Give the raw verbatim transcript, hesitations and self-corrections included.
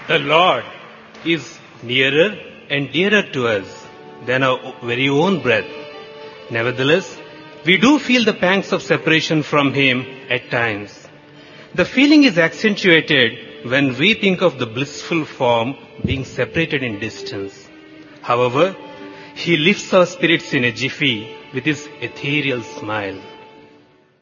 The Lord is nearer and dearer to us than our very own breath. Nevertheless, we do feel the pangs of separation from Him at times. The feeling is accentuated when we think of the blissful form being separated in distance. However, He lifts our spirits in a jiffy with His ethereal smile.